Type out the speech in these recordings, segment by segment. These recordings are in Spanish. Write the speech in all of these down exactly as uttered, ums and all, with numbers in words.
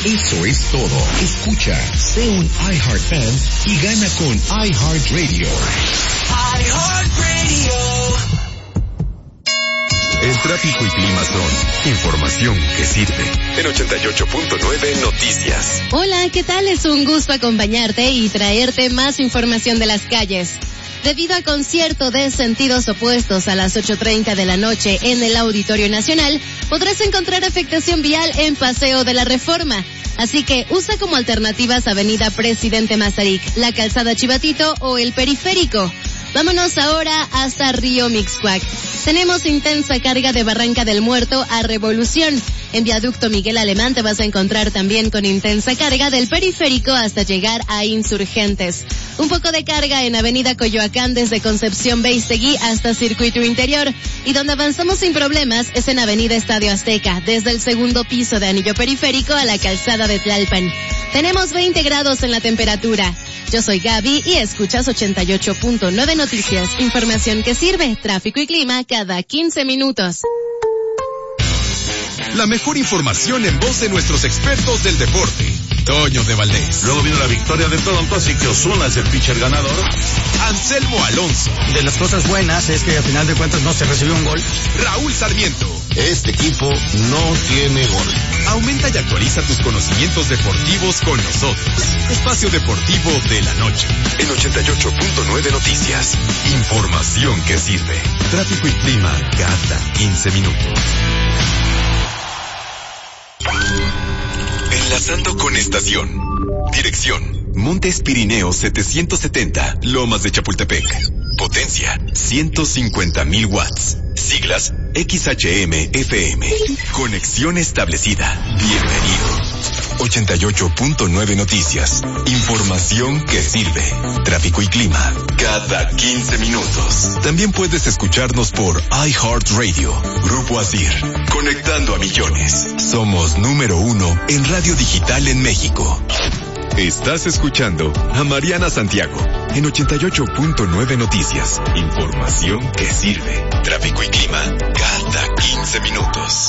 Eso es todo. Escucha, sé un iHeart fan y gana con iHeartRadio. iHeartRadio. El tráfico y clima son información que sirve. En ochenta y ocho punto nueve Noticias. Hola, ¿qué tal? Es un gusto acompañarte y traerte más información de las calles. Debido a concierto de sentidos opuestos a las ocho treinta de la noche en el Auditorio Nacional, podrás encontrar afectación vial en Paseo de la Reforma. Así que usa como alternativas Avenida Presidente Mazarik, la Calzada Chivatito o el Periférico. Vámonos ahora hasta Río Mixcoac. Tenemos intensa carga de Barranca del Muerto a Revolución. En Viaducto Miguel Alemán te vas a encontrar también con intensa carga del Periférico hasta llegar a Insurgentes. Un poco de carga en Avenida Coyoacán desde Concepción Beistegui hasta Circuito Interior. Y donde avanzamos sin problemas es en Avenida Estadio Azteca, desde el segundo piso de Anillo Periférico a la Calzada de Tlalpan. Tenemos veinte grados en la temperatura. Yo soy Gaby y escuchas ochenta y ocho punto nueve Noticias. Información que sirve, tráfico y clima cada quince minutos. La mejor información en voz de nuestros expertos del deporte. Toño de Valdés. Luego vino la victoria de Toronto, así que Ozuna es el pitcher ganador. Anselmo Alonso. De las cosas buenas es que al final de cuentas no se recibió un gol. Raúl Sarmiento. Este equipo no tiene gol. Aumenta y actualiza tus conocimientos deportivos con nosotros. Espacio Deportivo de la Noche. En ochenta y ocho punto nueve Noticias. Información que sirve. Tráfico y clima cada quince minutos. Enlazando con estación. Dirección: Montes Pirineos setecientos setenta, Lomas de Chapultepec. Potencia: ciento cincuenta mil watts. Siglas: X H M F M. Conexión establecida. Bienvenido. ochenta y ocho punto nueve Noticias. Información que sirve. Tráfico y clima cada quince minutos. También puedes escucharnos por iHeartRadio. Grupo Asir. Conectando a millones. Somos número uno en radio digital en México. Estás escuchando a Mariana Santiago en ochenta y ocho punto nueve Noticias. Información que sirve. Tráfico y clima cada quince minutos.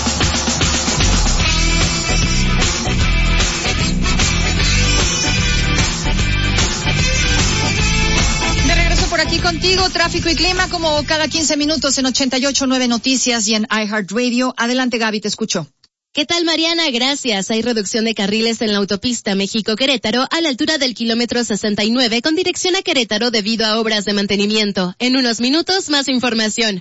De regreso por aquí contigo, tráfico y clima como cada quince minutos en ochenta y ocho punto nueve Noticias y en iHeartRadio. Adelante, Gaby, te escucho. ¿Qué tal, Mariana? Gracias. Hay reducción de carriles en la autopista México-Querétaro a la altura del kilómetro sesenta y nueve con dirección a Querétaro debido a obras de mantenimiento. En unos minutos, más información.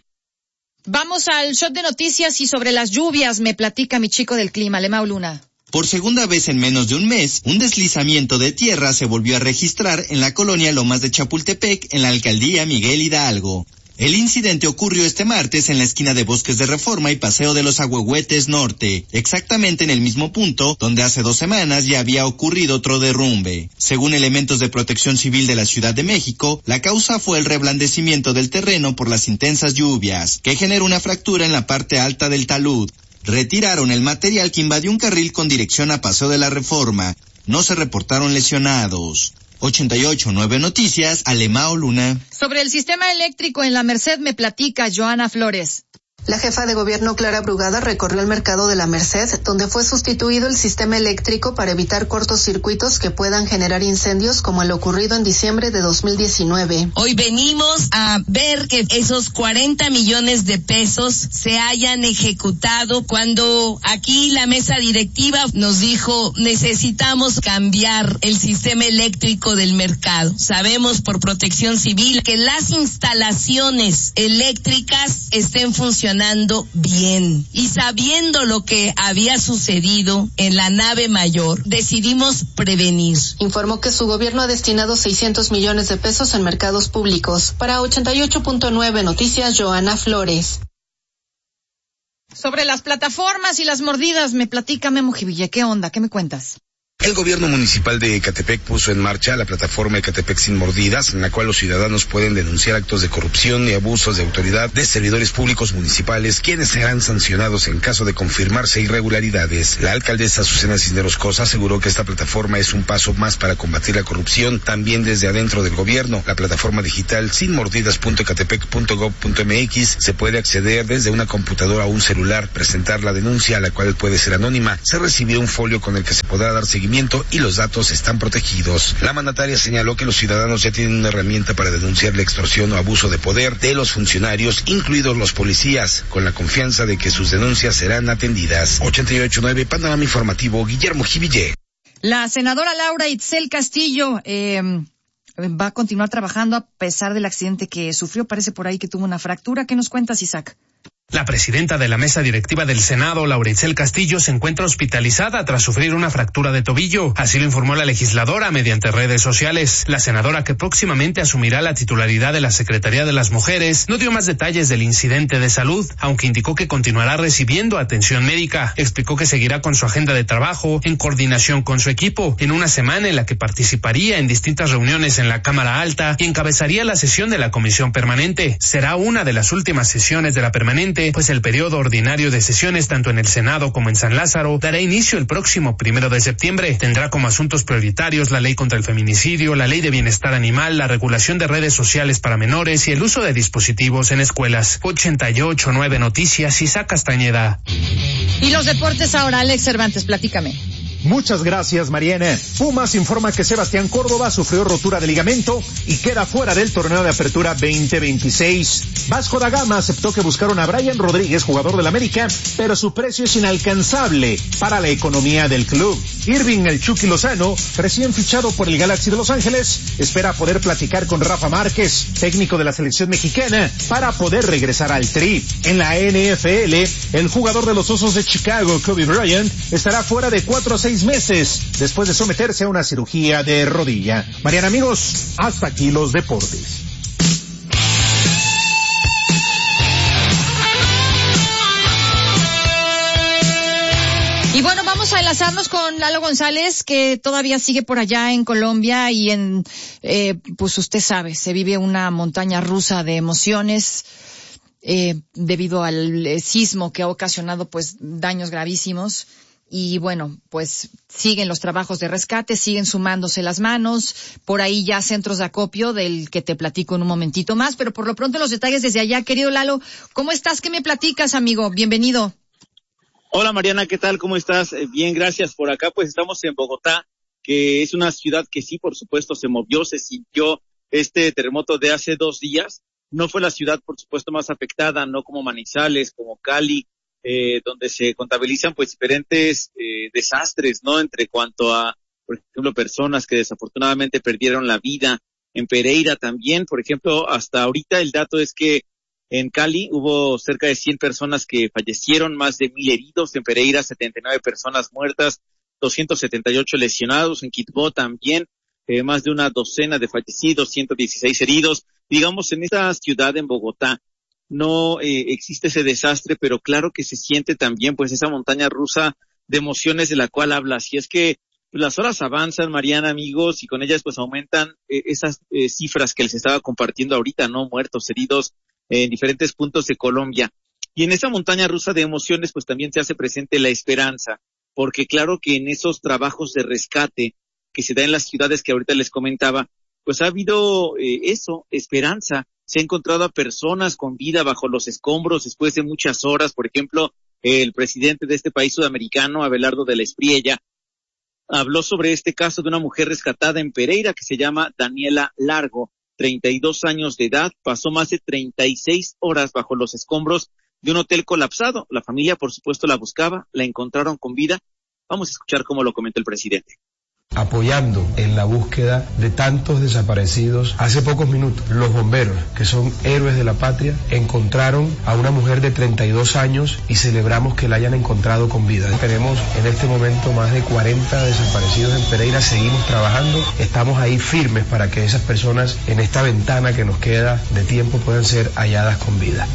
Vamos al shot de noticias y sobre las lluvias me platica mi chico del clima, Lemao Luna. Por segunda vez en menos de un mes, un deslizamiento de tierra se volvió a registrar en la colonia Lomas de Chapultepec, en la alcaldía Miguel Hidalgo. El incidente ocurrió este martes en la esquina de Bosques de Reforma y Paseo de los Ahuehuetes Norte, exactamente en el mismo punto donde hace dos semanas ya había ocurrido otro derrumbe. Según elementos de Protección Civil de la Ciudad de México, la causa fue el reblandecimiento del terreno por las intensas lluvias, que generó una fractura en la parte alta del talud. Retiraron el material que invadió un carril con dirección a Paseo de la Reforma. No se reportaron lesionados. ochenta y ocho punto nueve Noticias, Alemao Luna. Sobre el sistema eléctrico en la Merced me platica Joana Flores. La jefa de gobierno Clara Brugada recorrió el mercado de la Merced, donde fue sustituido el sistema eléctrico para evitar cortocircuitos que puedan generar incendios como el ocurrido en diciembre de dos mil diecinueve. Hoy venimos a ver que esos cuarenta millones de pesos se hayan ejecutado cuando aquí la mesa directiva nos dijo necesitamos cambiar el sistema eléctrico del mercado. Sabemos por Protección Civil que las instalaciones eléctricas estén funcionando bien. Y sabiendo lo que había sucedido en la nave mayor, decidimos prevenir. Informó que su gobierno ha destinado seiscientos millones de pesos en mercados públicos. Para ochenta y ocho punto nueve Noticias, Joana Flores. Sobre las plataformas y las mordidas me platica Memo Jiville. ¿Qué onda? ¿Qué me cuentas? El gobierno municipal de Ecatepec puso en marcha la plataforma Ecatepec Sin Mordidas, en la cual los ciudadanos pueden denunciar actos de corrupción y abusos de autoridad de servidores públicos municipales, quienes serán sancionados en caso de confirmarse irregularidades. La alcaldesa Azucena Cisneros Cosa aseguró que esta plataforma es un paso más para combatir la corrupción también desde adentro del gobierno. La plataforma digital sin mordidas punto ecatepec punto gob punto m x se puede acceder desde una computadora o un celular, presentar la denuncia, a la cual puede ser anónima. Se recibió un folio con el que se podrá dar seguimiento y los datos están protegidos. La mandataria señaló que los ciudadanos ya tienen una herramienta para denunciar la extorsión o abuso de poder de los funcionarios, incluidos los policías, con la confianza de que sus denuncias serán atendidas. ochenta y ocho punto nueve Panorama Informativo, Guillermo Jiville. La senadora Laura Itzel Castillo eh, va a continuar trabajando a pesar del accidente que sufrió. Parece por ahí que tuvo una fractura. ¿Qué nos cuentas, Isaac? La presidenta de la mesa directiva del Senado, Laura Itzel Castillo, se encuentra hospitalizada tras sufrir una fractura de tobillo. Así lo informó la legisladora mediante redes sociales. La senadora, que próximamente asumirá la titularidad de la Secretaría de las Mujeres, no dio más detalles del incidente de salud, aunque indicó que continuará recibiendo atención médica. Explicó que seguirá con su agenda de trabajo en coordinación con su equipo, en una semana en la que participaría en distintas reuniones en la Cámara Alta y encabezaría la sesión de la Comisión Permanente. Será una de las últimas sesiones de la permanente, pues el periodo ordinario de sesiones tanto en el Senado como en San Lázaro dará inicio el próximo primero de septiembre. Tendrá como asuntos prioritarios la ley contra el feminicidio, la ley de bienestar animal, la regulación de redes sociales para menores y el uso de dispositivos en escuelas. ochenta y ocho punto nueve Noticias, Isaac Castañeda. Y los deportes ahora, Alex Cervantes, platícame. Muchas gracias, Mariana. Pumas informa que Sebastián Córdoba sufrió rotura de ligamento y queda fuera del torneo de apertura veinte veintiséis. Vasco da Gama aceptó que buscaron a Brian Rodríguez, jugador del América, pero su precio es inalcanzable para la economía del club. Irving El Chucky Lozano, recién fichado por el Galaxy de Los Ángeles, espera poder platicar con Rafa Márquez, técnico de la selección mexicana, para poder regresar al Tri. En la N F L, el jugador de los Osos de Chicago, Kobe Bryant, estará fuera de cuatro a seis meses después de someterse a una cirugía de rodilla. Mariana, amigos, hasta aquí los deportes. Y bueno, vamos a enlazarnos con Lalo González, que todavía sigue por allá en Colombia y en, eh, pues usted sabe, se vive una montaña rusa de emociones eh, debido al eh, sismo que ha ocasionado pues daños gravísimos. Y bueno, pues siguen los trabajos de rescate, siguen sumándose las manos, por ahí ya centros de acopio del que te platico en un momentito más, pero por lo pronto los detalles desde allá. Querido Lalo, ¿cómo estás? ¿Qué me platicas, amigo? Bienvenido. Hola Mariana, ¿qué tal? ¿Cómo estás? Bien, gracias. Por acá pues estamos en Bogotá, que es una ciudad que sí, por supuesto, se movió, se sintió este terremoto de hace dos días. No fue la ciudad, por supuesto, más afectada, no como Manizales, como Cali, Eh, donde se contabilizan pues diferentes eh, desastres, ¿no? Entre cuanto a, por ejemplo, personas que desafortunadamente perdieron la vida. En Pereira también, por ejemplo, hasta ahorita el dato es que en Cali hubo cerca de cien personas que fallecieron, más de mil heridos. En Pereira, setenta y nueve personas muertas, doscientos setenta y ocho lesionados. En Quibdó también, eh, más de una docena de fallecidos, ciento dieciséis heridos. Digamos, en esta ciudad, en Bogotá, no eh, existe ese desastre, pero claro que se siente también pues esa montaña rusa de emociones de la cual hablas. Y es que pues, las horas avanzan, Mariana, amigos, y con ellas pues aumentan eh, esas eh, cifras que les estaba compartiendo ahorita, ¿no? Muertos, heridos eh, en diferentes puntos de Colombia. Y en esa montaña rusa de emociones pues también se hace presente la esperanza, porque claro que en esos trabajos de rescate que se da en las ciudades que ahorita les comentaba, pues ha habido eh, eso, esperanza. Se ha encontrado a personas con vida bajo los escombros después de muchas horas. Por ejemplo, el presidente de este país sudamericano, Abelardo de la Espriella, habló sobre este caso de una mujer rescatada en Pereira que se llama Daniela Largo, treinta y dos años de edad, pasó más de treinta y seis horas bajo los escombros de un hotel colapsado. La familia, por supuesto, la buscaba, la encontraron con vida. Vamos a escuchar cómo lo comentó el presidente. Apoyando en la búsqueda de tantos desaparecidos. Hace pocos minutos, los bomberos, que son héroes de la patria, encontraron a una mujer de treinta y dos años y celebramos que la hayan encontrado con vida. Tenemos en este momento más de cuarenta desaparecidos en Pereira, seguimos trabajando, estamos ahí firmes para que esas personas en esta ventana que nos queda de tiempo puedan ser halladas con vida.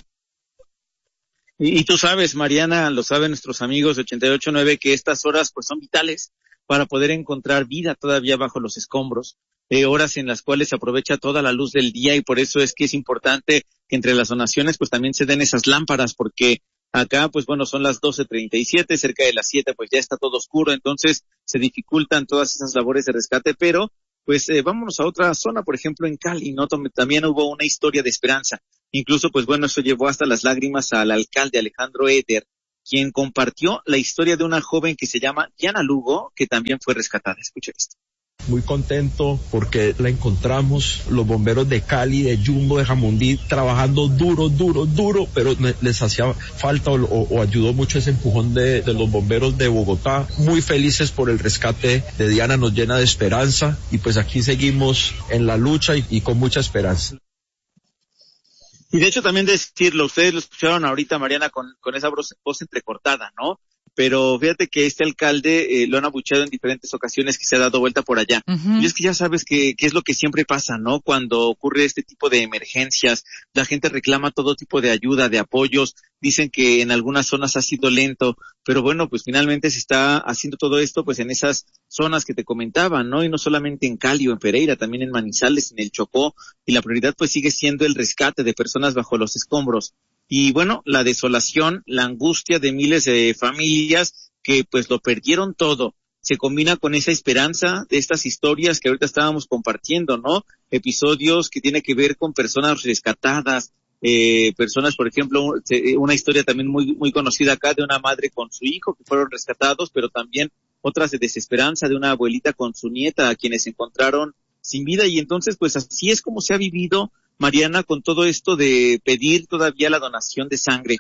Y, y tú sabes, Mariana, lo saben nuestros amigos de ochenta y ocho punto nueve, que estas horas pues son vitales, para poder encontrar vida todavía bajo los escombros. Eh, horas en las cuales se aprovecha toda la luz del día y por eso es que es importante que entre las donaciones pues también se den esas lámparas, porque acá pues bueno son las doce treinta y siete, cerca de las siete pues ya está todo oscuro, entonces se dificultan todas esas labores de rescate, pero pues eh, vámonos a otra zona, por ejemplo en Cali, ¿no? También hubo una historia de esperanza, incluso pues bueno eso llevó hasta las lágrimas al alcalde Alejandro Eder, quien compartió la historia de una joven que se llama Diana Lugo, que también fue rescatada. Escuchen esto. Muy contento porque la encontramos, los bomberos de Cali, de Jumbo, de Jamundí, trabajando duro, duro, duro, pero les hacía falta o, o ayudó mucho ese empujón de, de los bomberos de Bogotá. Muy felices por el rescate de Diana, nos llena de esperanza y pues aquí seguimos en la lucha y, y con mucha esperanza. Y de hecho también decirlo, ustedes lo escucharon ahorita, Mariana, con, con esa voz, voz entrecortada, ¿no? Pero fíjate que este alcalde eh, lo han abucheado en diferentes ocasiones que se ha dado vuelta por allá. Uh-huh. Y es que ya sabes que, que es lo que siempre pasa, ¿no? Cuando ocurre este tipo de emergencias, la gente reclama todo tipo de ayuda, de apoyos, dicen que en algunas zonas ha sido lento, pero bueno, pues finalmente se está haciendo todo esto pues en esas zonas que te comentaba, ¿no? Y no solamente en Cali o en Pereira, también en Manizales, en el Chocó, y la prioridad pues sigue siendo el rescate de personas bajo los escombros. Y bueno, la desolación, la angustia de miles de familias que pues lo perdieron todo, se combina con esa esperanza de estas historias que ahorita estábamos compartiendo, ¿no? Episodios que tienen que ver con personas rescatadas, eh, personas, por ejemplo, una historia también muy, muy conocida acá de una madre con su hijo que fueron rescatados, pero también otras de desesperanza de una abuelita con su nieta a quienes se encontraron sin vida. Y entonces pues así es como se ha vivido, Mariana, con todo esto de pedir todavía la donación de sangre,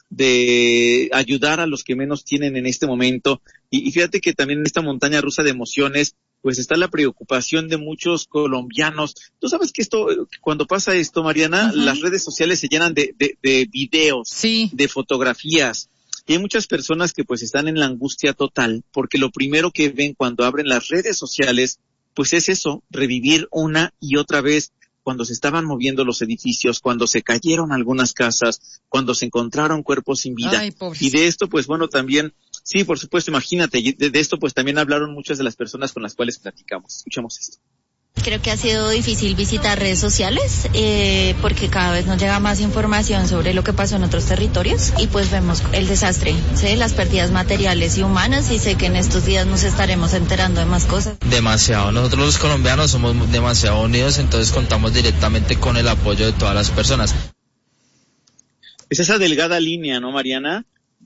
de ayudar a los que menos tienen en este momento. Y, y fíjate que también en esta montaña rusa de emociones, pues está la preocupación de muchos colombianos. Tú sabes que esto, cuando pasa esto, Mariana, uh-huh. las redes sociales se llenan de, de, de videos, sí. de fotografías. Y hay muchas personas que pues están en la angustia total, porque lo primero que ven cuando abren las redes sociales, pues es eso, revivir una y otra vez cuando se estaban moviendo los edificios, cuando se cayeron algunas casas, cuando se encontraron cuerpos sin vida. Ay, y de esto, pues bueno, también, sí, por supuesto, imagínate, de, de esto pues también hablaron muchas de las personas con las cuales platicamos. Escuchamos esto. Creo que ha sido difícil visitar redes sociales eh, porque cada vez nos llega más información sobre lo que pasó en otros territorios y pues vemos el desastre, ¿sí? Las pérdidas materiales y humanas, y sé que en estos días nos estaremos enterando de más cosas. Demasiado, nosotros los colombianos somos demasiado unidos, entonces contamos directamente con el apoyo de todas las personas. Es esa delgada línea, ¿no, Mariana?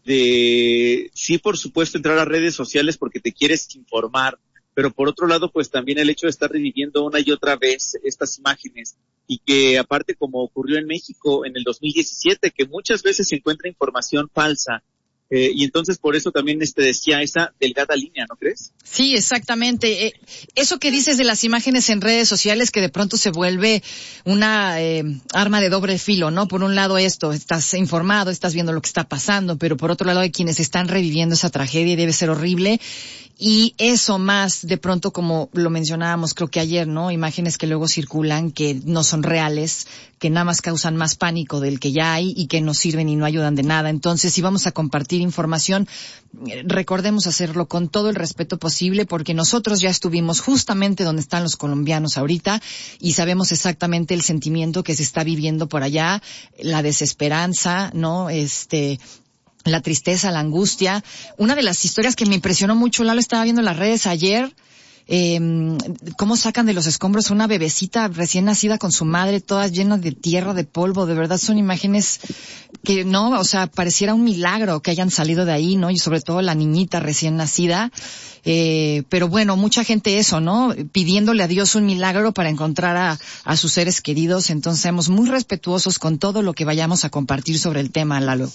De sí, por supuesto, entrar a redes sociales porque te quieres informar, pero por otro lado, pues también el hecho de estar reviviendo una y otra vez estas imágenes, y que aparte, como ocurrió en México en el dos mil diecisiete, que muchas veces se encuentra información falsa, eh, y entonces por eso también este decía esa delgada línea, ¿no crees? Sí, exactamente. Eh, eso que dices de las imágenes en redes sociales, que de pronto se vuelve una eh, arma de doble filo, ¿no? Por un lado esto, estás informado, estás viendo lo que está pasando, pero por otro lado hay quienes están reviviendo esa tragedia y debe ser horrible. Y eso más, de pronto, como lo mencionábamos, creo que ayer, ¿no? Imágenes que luego circulan, que no son reales, que nada más causan más pánico del que ya hay y que no sirven y no ayudan de nada. Entonces, si vamos a compartir información, recordemos hacerlo con todo el respeto posible, porque nosotros ya estuvimos justamente donde están los colombianos ahorita y sabemos exactamente el sentimiento que se está viviendo por allá, la desesperanza, ¿no? Este... la tristeza, la angustia. Una de las historias que me impresionó mucho, Lalo, estaba viendo en las redes ayer, eh, cómo sacan de los escombros una bebecita recién nacida con su madre, todas llenas de tierra, de polvo. De verdad son imágenes que no, o sea, pareciera un milagro que hayan salido de ahí, ¿no? Y sobre todo la niñita recién nacida. Eh, pero bueno, mucha gente eso, ¿no? Pidiéndole a Dios un milagro para encontrar a, a sus seres queridos. Entonces, seamos muy respetuosos con todo lo que vayamos a compartir sobre el tema, Lalo.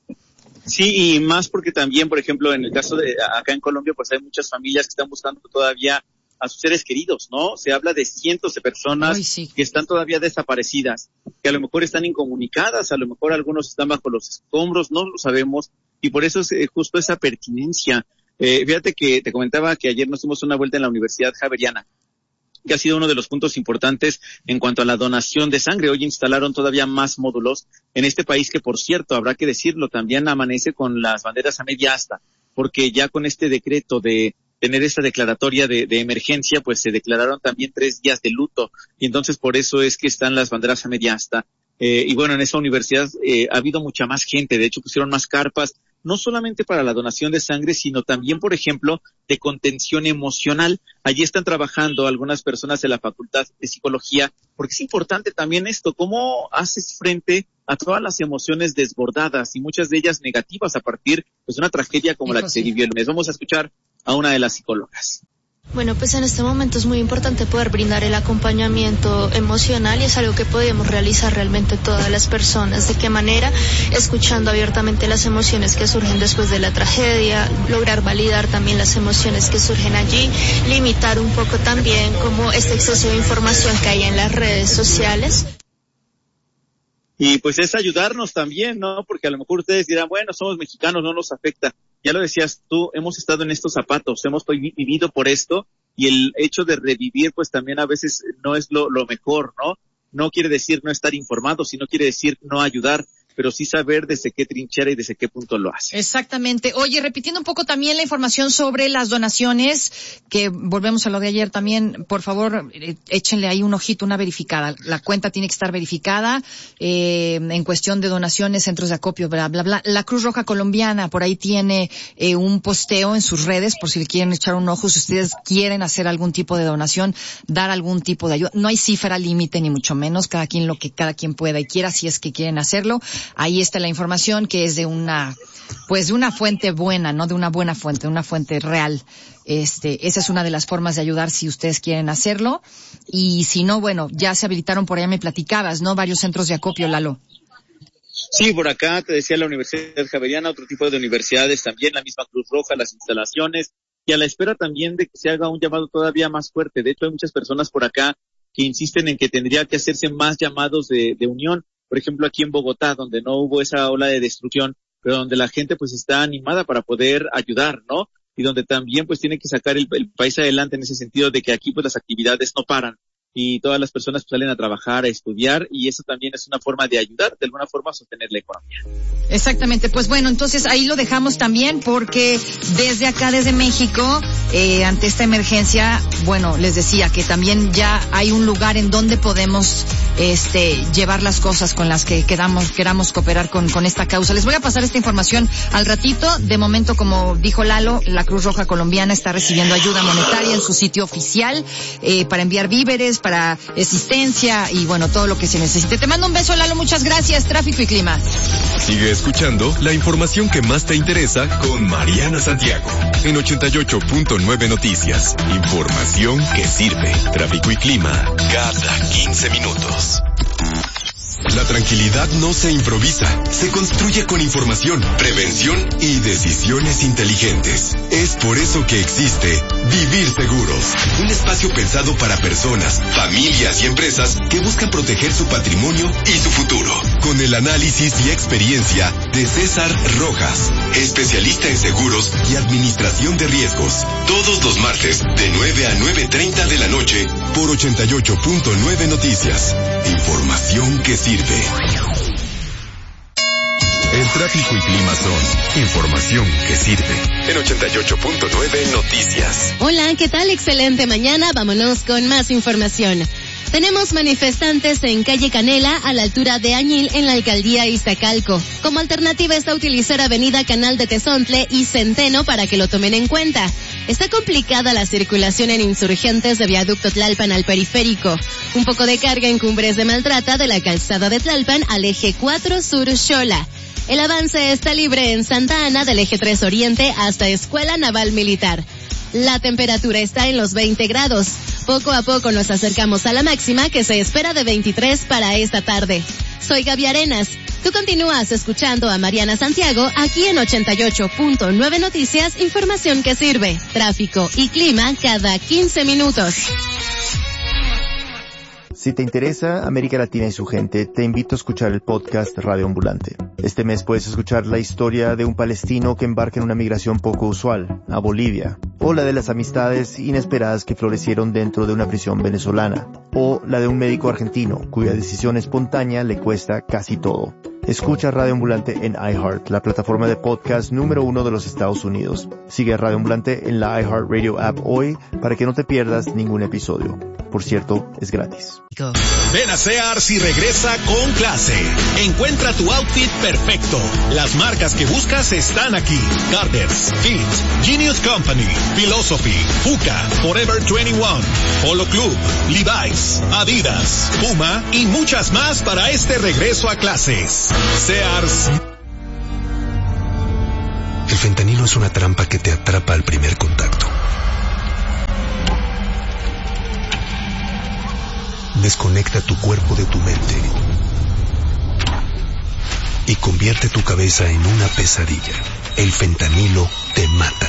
Sí, y más porque también, por ejemplo, en el caso de acá en Colombia, pues hay muchas familias que están buscando todavía a sus seres queridos, ¿no? Se habla de cientos de personas Ay, sí. que están todavía desaparecidas, que a lo mejor están incomunicadas, a lo mejor algunos están bajo los escombros, no lo sabemos, y por eso es eh, justo esa pertinencia. Eh, fíjate que te comentaba que ayer nos dimos una vuelta en la Universidad Javeriana, que ha sido uno de los puntos importantes en cuanto a la donación de sangre. Hoy instalaron todavía más módulos en este país que, por cierto, habrá que decirlo, también amanece con las banderas a media asta, porque ya con este decreto de tener esta declaratoria de, de emergencia, pues se declararon también tres días de luto, y entonces por eso es que están las banderas a media asta. Eh, y bueno, en esa universidad eh, ha habido mucha más gente, de hecho pusieron más carpas, no solamente para la donación de sangre, sino también, por ejemplo, de contención emocional. Allí están trabajando algunas personas de la Facultad de Psicología, porque es importante también esto, cómo haces frente a todas las emociones desbordadas y muchas de ellas negativas a partir pues, de una tragedia como la que se vivió el lunes. Vamos a escuchar a una de las psicólogas. Bueno, pues en este momento es muy importante poder brindar el acompañamiento emocional y es algo que podemos realizar realmente todas las personas. ¿De qué manera? Escuchando abiertamente las emociones que surgen después de la tragedia, lograr validar también las emociones que surgen allí, limitar un poco también como este exceso de información que hay en las redes sociales. Y pues es ayudarnos también, ¿no? Porque a lo mejor ustedes dirán, bueno, somos mexicanos, no nos afecta. Ya lo decías tú, hemos estado en estos zapatos, hemos vivido por esto, y el hecho de revivir, pues también a veces no es lo, lo mejor, ¿no? No quiere decir no estar informado, sino quiere decir no ayudar, pero sí saber desde qué trinchera y desde qué punto lo hace. Exactamente. Oye, repitiendo un poco también la información sobre las donaciones, que volvemos a lo de ayer también, por favor, eh, échenle ahí un ojito, una verificada. La cuenta tiene que estar verificada, eh, en cuestión de donaciones, centros de acopio, bla, bla, bla. La Cruz Roja Colombiana, por ahí tiene eh, un posteo en sus redes, por si le quieren echar un ojo, si ustedes quieren hacer algún tipo de donación, dar algún tipo de ayuda. No hay cifra límite, ni mucho menos, cada quien lo que cada quien pueda y quiera, si es que quieren hacerlo. Ahí está la información, que es de una, pues de una fuente buena, ¿no? De una buena fuente, de una fuente real. Este, esa es una de las formas de ayudar si ustedes quieren hacerlo. Y si no, bueno, ya se habilitaron, por allá me platicabas, ¿no? Varios centros de acopio, Lalo. Sí, por acá te decía la Universidad Javeriana, otro tipo de universidades también, la misma Cruz Roja, las instalaciones, y a la espera también de que se haga un llamado todavía más fuerte. De hecho, hay muchas personas por acá que insisten en que tendría que hacerse más llamados de, de unión. Por ejemplo, aquí en Bogotá, donde no hubo esa ola de destrucción, pero donde la gente pues está animada para poder ayudar, ¿no? Y donde también pues tiene que sacar el, el país adelante en ese sentido de que aquí pues las actividades no paran y todas las personas pues, salen a trabajar, a estudiar, y eso también es una forma de ayudar, de alguna forma a sostener la economía. Exactamente, pues bueno, entonces ahí lo dejamos también, porque desde acá, desde México, eh, ante esta emergencia, bueno, les decía que también ya hay un lugar en donde podemos este llevar las cosas con las que queramos, queramos cooperar con, con esta causa. Les voy a pasar esta información al ratito. De momento, como dijo Lalo, la Cruz Roja Colombiana está recibiendo ayuda monetaria en su sitio oficial, eh, para enviar víveres, para asistencia y bueno, todo lo que se necesite. Te mando un beso, Lalo, muchas gracias. Tráfico y clima. Sigue escuchando la información que más te interesa con Mariana Santiago en ochenta y ocho punto nueve Noticias. Información que sirve. Tráfico y clima cada quince minutos. La tranquilidad no se improvisa, se construye con información, prevención y decisiones inteligentes. Es por eso que existe Vivir Seguros, un espacio pensado para personas, familias y empresas que buscan proteger su patrimonio y su futuro. Con el análisis y experiencia de César Rojas, especialista en seguros y administración de riesgos. Todos los martes de nueve a nueve treinta de la noche por ochenta y ocho punto nueve Noticias. Información que sirve. El tráfico y clima son información que sirve. En ochenta y ocho punto nueve Noticias. Hola, ¿qué tal? Excelente mañana. Vámonos con más información. Tenemos manifestantes en calle Canela, a la altura de Añil, en la alcaldía Iztacalco. Como alternativa está utilizar avenida Canal de Tezontle y Centeno para que lo tomen en cuenta. Está complicada la circulación en Insurgentes de Viaducto Tlalpan al periférico. Un poco de carga en Cumbres de Maltrata de la calzada de Tlalpan al eje cuatro Sur Xola. El avance está libre en Santa Ana del eje tres Oriente hasta Escuela Naval Militar. La temperatura está en los veinte grados. Poco a poco nos acercamos a la máxima, que se espera de veintitrés para esta tarde. Soy Gaby Arenas. Tú continúas escuchando a Mariana Santiago aquí en ochenta y ocho punto nueve Noticias, información que sirve. Tráfico y clima cada quince minutos. Si te interesa América Latina y su gente, te invito a escuchar el podcast Radio Ambulante. Este mes puedes escuchar la historia de un palestino que embarca en una migración poco usual, a Bolivia, o la de las amistades inesperadas que florecieron dentro de una prisión venezolana, o la de un médico argentino cuya decisión espontánea le cuesta casi todo. Escucha Radio Ambulante en iHeart, la plataforma de podcast número uno de los Estados Unidos. Sigue a Radio Ambulante en la iHeartRadio app hoy para que no te pierdas ningún episodio. Por cierto, es gratis. Ven a Sears y regresa con clase. Encuentra tu outfit perfecto. Las marcas que buscas están aquí. Carter's, Fit, Genius Company, Philosophy, Fuka, Forever veintiuno, Polo Club, Levi's, Adidas, Puma y muchas más para este regreso a clases. Sears. El fentanilo es una trampa que te atrapa al primer contacto. Desconecta tu cuerpo de tu mente y convierte tu cabeza en una pesadilla. El fentanilo te mata.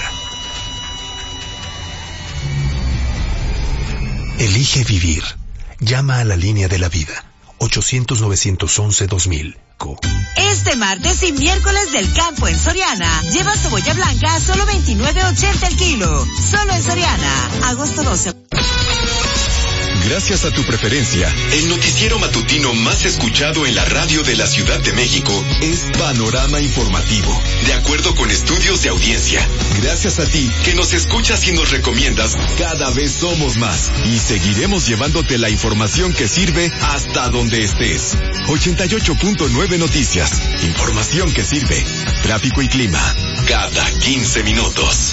Elige vivir. Llama a la línea de la vida. ochocientos, novecientos once, dos mil. Este martes y miércoles del campo en Soriana, lleva cebolla blanca a solo veintinueve ochenta el kilo. Solo en Soriana. Agosto doce. Gracias a tu preferencia, el noticiero matutino más escuchado en la radio de la Ciudad de México es Panorama Informativo, de acuerdo con estudios de audiencia. Gracias a ti, que nos escuchas y nos recomiendas, cada vez somos más y seguiremos llevándote la información que sirve hasta donde estés. ochenta y ocho punto nueve Noticias, información que sirve. Tráfico y clima, cada quince minutos.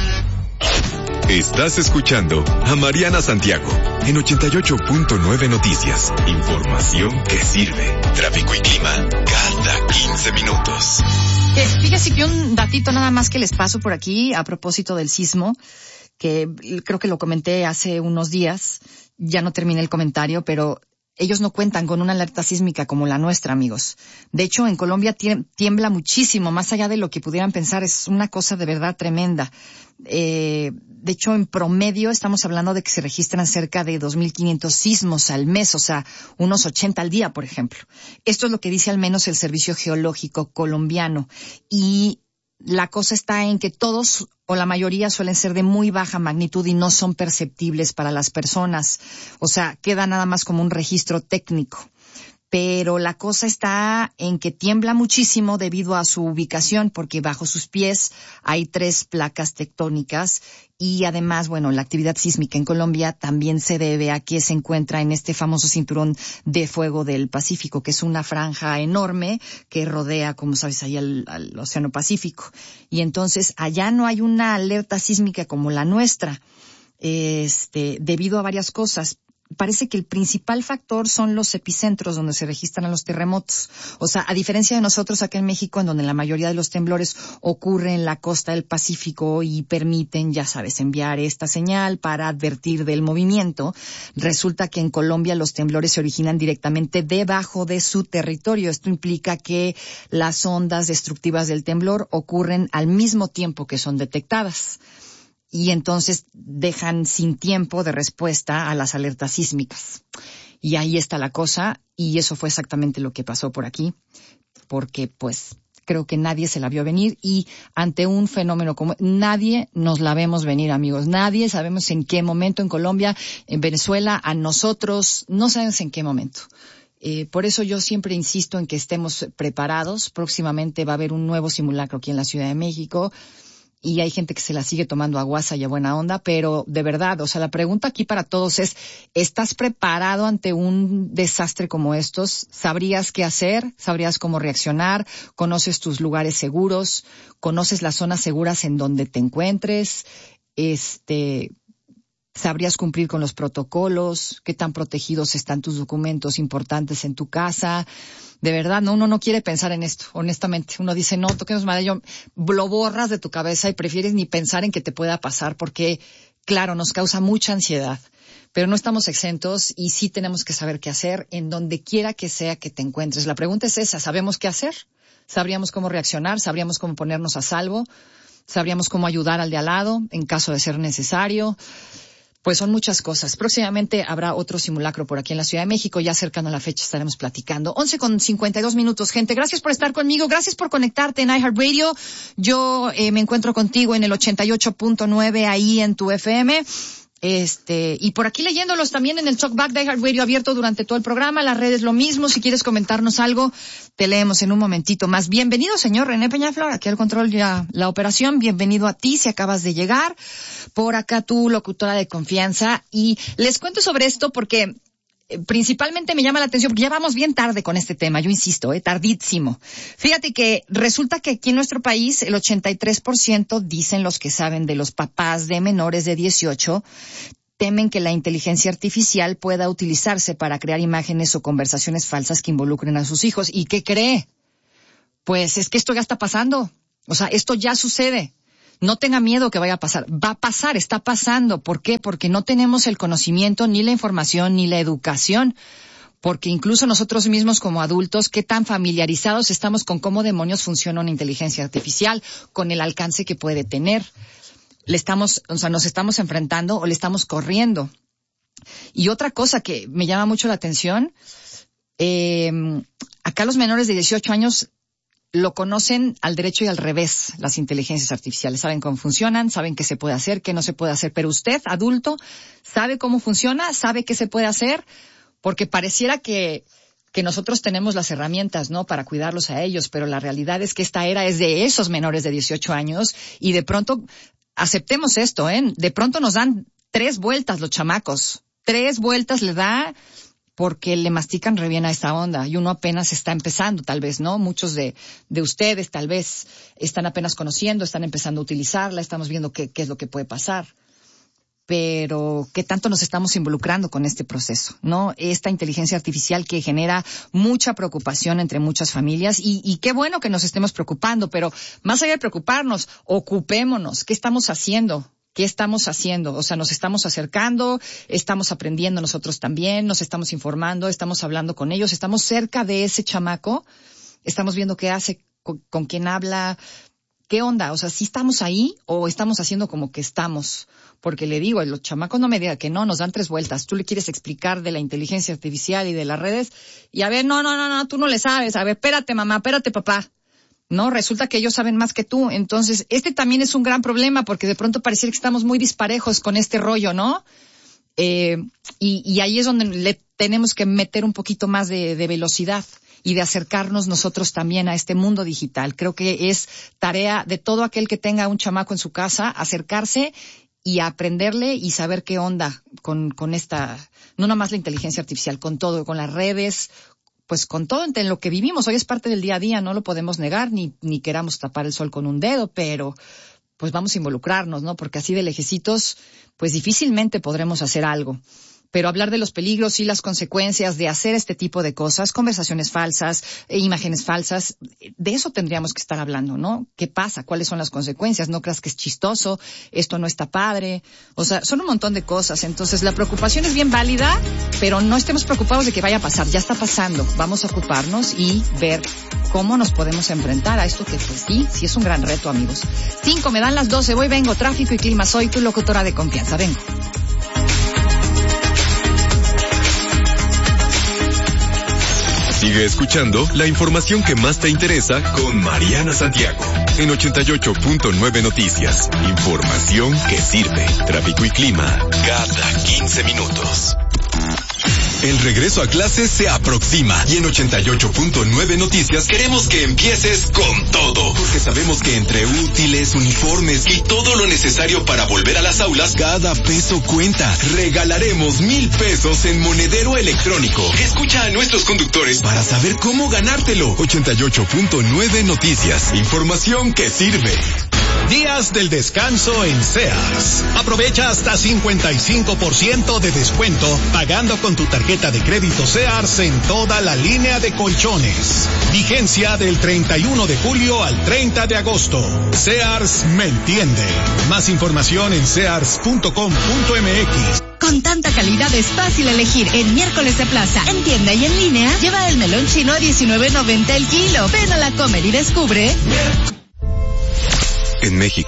Estás escuchando a Mariana Santiago en ochenta y ocho punto nueve Noticias. Información que sirve. Tráfico y clima cada quince minutos. Eh, fíjese que un datito nada más que les paso por aquí a propósito del sismo, que creo que lo comenté hace unos días. Ya no terminé el comentario, pero ellos no cuentan con una alerta sísmica como la nuestra, amigos. De hecho, en Colombia tiembla muchísimo, más allá de lo que pudieran pensar. Es una cosa de verdad tremenda. Eh, de hecho, en promedio estamos hablando de que se registran cerca de dos mil quinientos sismos al mes, o sea, unos ochenta al día, por ejemplo. Esto es lo que dice al menos el Servicio Geológico colombiano. Y la cosa está en que todos o la mayoría suelen ser de muy baja magnitud y no son perceptibles para las personas. O sea, queda nada más como un registro técnico. Pero la cosa está en que tiembla muchísimo debido a su ubicación, porque bajo sus pies hay tres placas tectónicas y además, bueno, la actividad sísmica en Colombia también se debe a que se encuentra en este famoso cinturón de fuego del Pacífico, que es una franja enorme que rodea, como sabes, ahí al, al Océano Pacífico. Y entonces allá no hay una alerta sísmica como la nuestra, este, debido a varias cosas. Parece que el principal factor son los epicentros donde se registran los terremotos. O sea, a diferencia de nosotros acá en México, en donde la mayoría de los temblores ocurren en la costa del Pacífico y permiten, ya sabes, enviar esta señal para advertir del movimiento, resulta que en Colombia los temblores se originan directamente debajo de su territorio. Esto implica que las ondas destructivas del temblor ocurren al mismo tiempo que son detectadas. Y entonces dejan sin tiempo de respuesta a las alertas sísmicas. Y ahí está la cosa, y eso fue exactamente lo que pasó por aquí, porque pues creo que nadie se la vio venir, y ante un fenómeno como nadie nos la vemos venir, amigos. Nadie sabemos en qué momento en Colombia, en Venezuela, a nosotros, no sabemos en qué momento. Eh, por eso yo siempre insisto en que estemos preparados. Próximamente va a haber un nuevo simulacro aquí en la Ciudad de México. Y hay gente que se la sigue tomando a guasa y a buena onda, pero de verdad, o sea, la pregunta aquí para todos es, ¿estás preparado ante un desastre como estos? ¿Sabrías qué hacer? ¿Sabrías cómo reaccionar? ¿Conoces tus lugares seguros? ¿Conoces las zonas seguras en donde te encuentres? Este, ¿sabrías cumplir con los protocolos? ¿Qué tan protegidos están tus documentos importantes en tu casa? De verdad, no, uno no quiere pensar en esto, honestamente. Uno dice, no, toquemos madera, lo borras de tu cabeza y prefieres ni pensar en que te pueda pasar porque, claro, nos causa mucha ansiedad. Pero no estamos exentos y sí tenemos que saber qué hacer en donde quiera que sea que te encuentres. La pregunta es esa, ¿sabemos qué hacer? ¿Sabríamos cómo reaccionar? ¿Sabríamos cómo ponernos a salvo? ¿Sabríamos cómo ayudar al de al lado en caso de ser necesario? Pues son muchas cosas. Próximamente habrá otro simulacro por aquí en la Ciudad de México. Ya cercano a la fecha estaremos platicando. once con cincuenta y dos minutos, gente. Gracias por estar conmigo. Gracias por conectarte en iHeartRadio. Yo eh, me encuentro contigo en el ochenta y ocho punto nueve ahí en tu F M. Este, y por aquí leyéndolos también en el Talkback de iHeartRadio abierto durante todo el programa. Las redes lo mismo. Si quieres comentarnos algo, te leemos en un momentito más. Bienvenido, señor René Peñaflor, aquí al control ya la operación. Bienvenido a ti si acabas de llegar. Por acá tu locutora de confianza. Y les cuento sobre esto porque eh, principalmente me llama la atención porque ya vamos bien tarde con este tema. Yo insisto, eh, tardísimo. Fíjate que resulta que aquí en nuestro país el ochenta y tres por ciento dicen los que saben de los papás de menores de dieciocho temen que la inteligencia artificial pueda utilizarse para crear imágenes o conversaciones falsas que involucren a sus hijos. ¿Y qué cree? Pues es que esto ya está pasando. O sea, esto ya sucede. No tenga miedo que vaya a pasar. Va a pasar, está pasando. ¿Por qué? Porque no tenemos el conocimiento, ni la información, ni la educación. Porque incluso nosotros mismos como adultos, ¿qué tan familiarizados estamos con cómo demonios funciona una inteligencia artificial? Con el alcance que puede tener. Le estamos, o sea, nos estamos enfrentando o le estamos corriendo. Y otra cosa que me llama mucho la atención, eh, acá los menores de dieciocho años lo conocen al derecho y al revés, las inteligencias artificiales. Saben cómo funcionan, saben qué se puede hacer, qué no se puede hacer. Pero usted, adulto, sabe cómo funciona, sabe qué se puede hacer, porque pareciera que, que nosotros tenemos las herramientas, ¿no?, para cuidarlos a ellos. Pero la realidad es que esta era es de esos menores de dieciocho años y de pronto, aceptemos esto, ¿eh? De pronto nos dan tres vueltas los chamacos. Tres vueltas le da porque le mastican re bien a esta onda y uno apenas está empezando, tal vez, ¿no? Muchos de, de ustedes tal vez están apenas conociendo, están empezando a utilizarla, estamos viendo qué, qué es lo que puede pasar. Pero qué tanto nos estamos involucrando con este proceso, ¿no? Esta inteligencia artificial que genera mucha preocupación entre muchas familias y, y qué bueno que nos estemos preocupando, pero más allá de preocuparnos, ocupémonos. ¿Qué estamos haciendo? ¿Qué estamos haciendo? O sea, nos estamos acercando, estamos aprendiendo nosotros también, nos estamos informando, estamos hablando con ellos, estamos cerca de ese chamaco, estamos viendo qué hace, con, con quién habla, qué onda. O sea, ¿sí estamos ahí o estamos haciendo como que estamos? Porque le digo, los chamacos no me digan que no, nos dan tres vueltas. Tú le quieres explicar de la inteligencia artificial y de las redes y a ver, no, no, no, no, tú no le sabes. A ver, espérate mamá, espérate papá. No, resulta que ellos saben más que tú. Entonces, este también es un gran problema porque de pronto pareciera que estamos muy disparejos con este rollo, ¿no? Eh, y, y ahí es donde le tenemos que meter un poquito más de, de velocidad y de acercarnos nosotros también a este mundo digital. Creo que es tarea de todo aquel que tenga un chamaco en su casa, acercarse y aprenderle y saber qué onda con, con esta, no nada más la inteligencia artificial, con todo, con las redes, pues con todo en lo que vivimos. Hoy es parte del día a día, no lo podemos negar, ni, ni queramos tapar el sol con un dedo, pero pues vamos a involucrarnos, ¿no? Porque así de lejecitos, pues difícilmente podremos hacer algo. Pero hablar de los peligros y las consecuencias de hacer este tipo de cosas, conversaciones falsas, e imágenes falsas, de eso tendríamos que estar hablando, ¿no? ¿Qué pasa? ¿Cuáles son las consecuencias? No creas que es chistoso, esto no está padre. O sea, son un montón de cosas. Entonces, la preocupación es bien válida, pero no estemos preocupados de que vaya a pasar. Ya está pasando. Vamos a ocuparnos y ver cómo nos podemos enfrentar a esto que, pues sí, sí es un gran reto, amigos. Cinco, me dan las doce. Voy, vengo. Tráfico y clima. Soy tu locutora de confianza. Vengo. Sigue escuchando la información que más te interesa con Mariana Santiago en ochenta y ocho punto nueve Noticias. Información que sirve. Tráfico y clima cada quince minutos. El regreso a clases se aproxima y en ochenta y ocho punto nueve Noticias queremos que empieces con todo, porque sabemos que entre útiles, uniformes y todo lo necesario para volver a las aulas, cada peso cuenta. Regalaremos mil pesos en monedero electrónico. Escucha a nuestros conductores para saber cómo ganártelo. ochenta y ocho punto nueve Noticias. Información que sirve. Días del descanso en Sears. Aprovecha hasta cincuenta y cinco por ciento de descuento pagando con tu tarjeta de crédito Sears en toda la línea de colchones. Vigencia del treinta y uno de julio al treinta de agosto. Sears me entiende. Más información en sears punto com punto m x. Con tanta calidad es fácil elegir en Miércoles de Plaza. En tienda y en línea, lleva el melón chino a diecinueve noventa el kilo. Ven a la Comer y descubre. En México,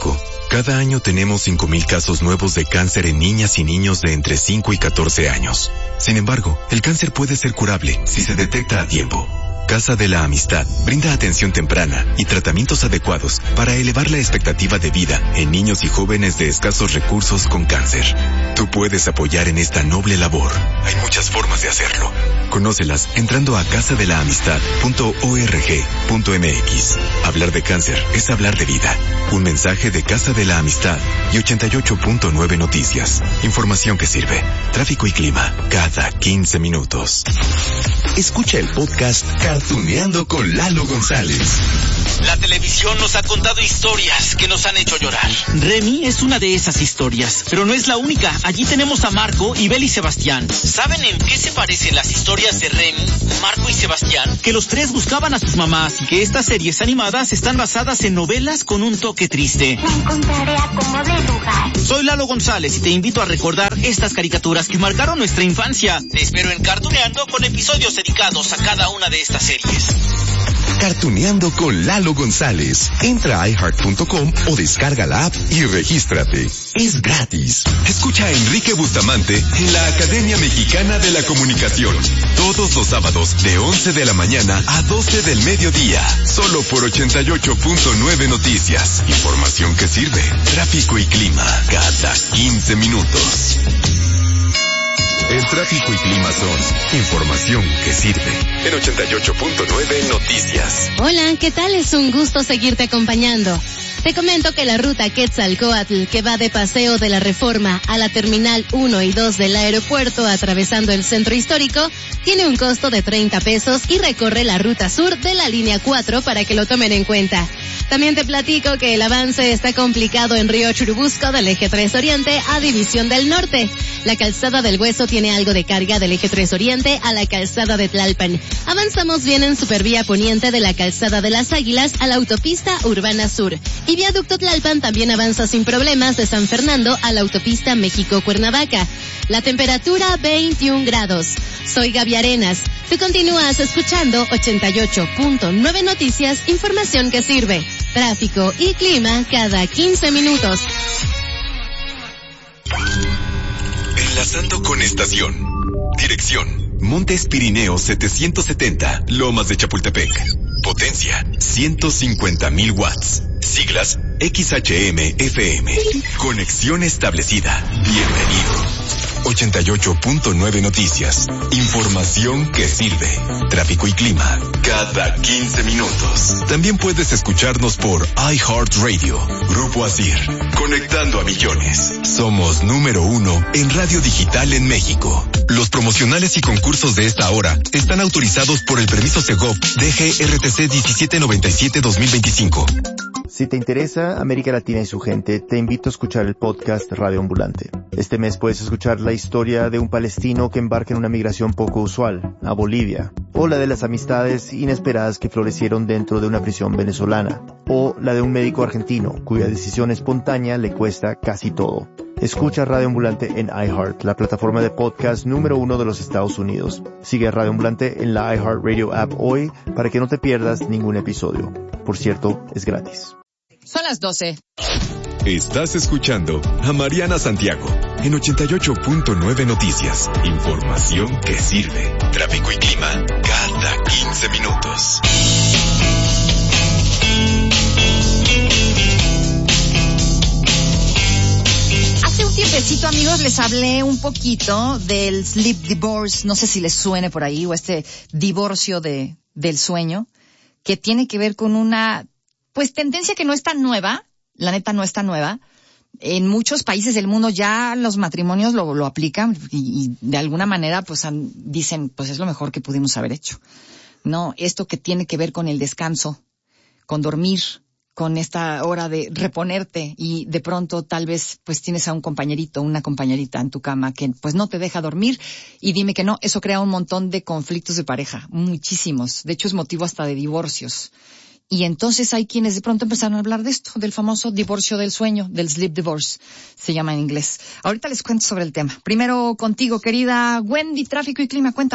Cada año tenemos cinco mil casos nuevos de cáncer en niñas y niños de entre cinco y catorce años. Sin embargo, el cáncer puede ser curable si se detecta a tiempo. Casa de la Amistad brinda atención temprana y tratamientos adecuados para elevar la expectativa de vida en niños y jóvenes de escasos recursos con cáncer. Tú puedes apoyar en esta noble labor. Hay muchas formas de hacerlo. Conócelas entrando a casa de la amistad punto org punto m x. Hablar de cáncer es hablar de vida. Un mensaje de Casa de la Amistad y ochenta y ocho punto nueve Noticias. Información que sirve. Tráfico y clima cada quince minutos. Escucha el podcast Cartuneando con Lalo González. La televisión nos ha contado historias que nos han hecho llorar. Remy es una de esas historias, pero no es la única. Allí tenemos a Marco y Beli Sebastián. ¿Saben en qué se parecen las historias de Remy, Marco y Sebastián? Que los tres buscaban a sus mamás y que estas series animadas están basadas en novelas con un toque triste. Me encontraré a cómo lugar. Soy Lalo González y te invito a recordar estas caricaturas que marcaron nuestra infancia. Te espero en Cartuneando con episodios dedicados a cada una de estas series. Cartuneando con Lalo González. Entra a i heart punto com o descarga la app y regístrate. Es gratis. Escucha a Enrique Bustamante en la Academia Mexicana de la Comunicación. Todos los sábados de once de la mañana a doce del mediodía. Solo por ochenta y ocho punto nueve Noticias. Información que sirve. Tráfico y clima cada quince minutos. El tráfico y clima son información que sirve. En ochenta y ocho punto nueve Noticias. Hola, ¿qué tal? Es un gusto seguirte acompañando. Te comento que la ruta Quetzalcóatl, que va de Paseo de la Reforma a la Terminal uno y dos del aeropuerto atravesando el centro histórico, tiene un costo de treinta pesos y recorre la ruta sur de la línea cuatro para que lo tomen en cuenta. También te platico que el avance está complicado en Río Churubusco del eje tres Oriente a División del Norte. La calzada del Hueso tiene algo de carga del eje tres Oriente a la calzada de Tlalpan. Avanzamos bien en Supervía Poniente de la calzada de las Águilas a la autopista Urbana Sur. Y Viaducto Tlalpan también avanza sin problemas de San Fernando a la autopista México-Cuernavaca. La temperatura veintiún grados. Soy Gaby Arenas. Tú continúas escuchando ochenta y ocho punto nueve Noticias, información que sirve. Tráfico y clima cada quince minutos. Enlazando con estación. Dirección: Montes Pirineos setecientos setenta, Lomas de Chapultepec. Potencia: ciento cincuenta mil watts. Siglas: X H M F M. Conexión establecida. Bienvenido. ochenta y ocho punto nueve Noticias. Información que sirve. Tráfico y clima cada quince minutos. También puedes escucharnos por iHeartRadio. Grupo Asir. Conectando a millones. Somos número uno en radio digital en México. Los promocionales y concursos de esta hora están autorizados por el permiso Segov D G R T C diecisiete noventa y siete dos mil veinticinco. Si te interesa América Latina y su gente, te invito a escuchar el podcast Radio Ambulante. Este mes puedes escuchar la historia de un palestino que embarca en una migración poco usual, a Bolivia, o la de las amistades inesperadas que florecieron dentro de una prisión venezolana, o la de un médico argentino cuya decisión espontánea le cuesta casi todo. Escucha Radio Ambulante en iHeart, la plataforma de podcast número uno de los Estados Unidos. Sigue a Radio Ambulante en la iHeartRadio app hoy para que no te pierdas ningún episodio. Por cierto, es gratis. Son las doce. Estás escuchando a Mariana Santiago en ochenta y ocho punto nueve Noticias. Información que sirve. Tráfico y clima cada quince minutos. Hace un tiempecito, amigos, les hablé un poquito del sleep divorce, no sé si les suene por ahí, o este divorcio de del sueño, que tiene que ver con una, pues, tendencia que no es tan nueva, la neta no es tan nueva. En muchos países del mundo ya los matrimonios lo, lo aplican y, y de alguna manera, pues, han, dicen, pues es lo mejor que pudimos haber hecho. No, esto que tiene que ver con el descanso, con dormir, con esta hora de reponerte y de pronto tal vez pues tienes a un compañerito, una compañerita en tu cama que pues no te deja dormir y dime que no, eso crea un montón de conflictos de pareja, muchísimos, de hecho es motivo hasta de divorcios. Y entonces hay quienes de pronto empezaron a hablar de esto, del famoso divorcio del sueño, del sleep divorce, se llama en inglés. Ahorita les cuento sobre el tema. Primero contigo, querida Wendy, tráfico y clima, cuéntame.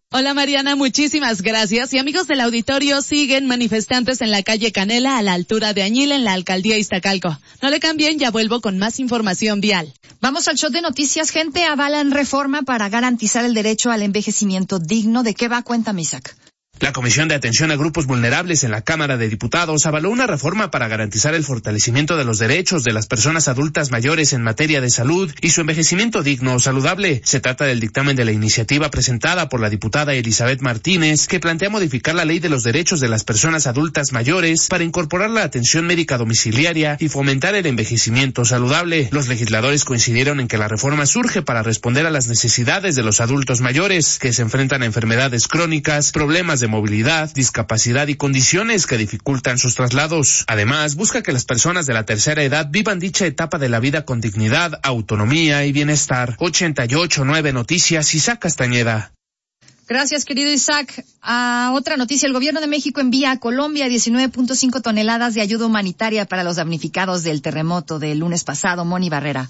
Hola Mariana, muchísimas gracias. Y amigos del auditorio, siguen manifestantes en la calle Canela a la altura de Añil en la alcaldía Iztacalco. No le cambien, ya vuelvo con más información vial. Vamos al shot de noticias. Gente avalan reforma para garantizar el derecho al envejecimiento digno. ¿De qué va? Cuéntame, Isaac. La Comisión de Atención a Grupos Vulnerables en la Cámara de Diputados avaló una reforma para garantizar el fortalecimiento de los derechos de las personas adultas mayores en materia de salud y su envejecimiento digno o saludable. Se trata del dictamen de la iniciativa presentada por la diputada Elizabeth Martínez, que plantea modificar la Ley de los Derechos de las Personas Adultas Mayores para incorporar la atención médica domiciliaria y fomentar el envejecimiento saludable. Los legisladores coincidieron en que la reforma surge para responder a las necesidades de los adultos mayores, que se enfrentan a enfermedades crónicas, problemas de movilidad, discapacidad y condiciones que dificultan sus traslados. Además, busca que las personas de la tercera edad vivan dicha etapa de la vida con dignidad, autonomía y bienestar. ochenta y ocho punto nueve Noticias, Isaac Castañeda. Gracias, querido Isaac. A otra noticia, el gobierno de México envía a Colombia diecinueve punto cinco toneladas de ayuda humanitaria para los damnificados del terremoto del lunes pasado. Moni Barrera.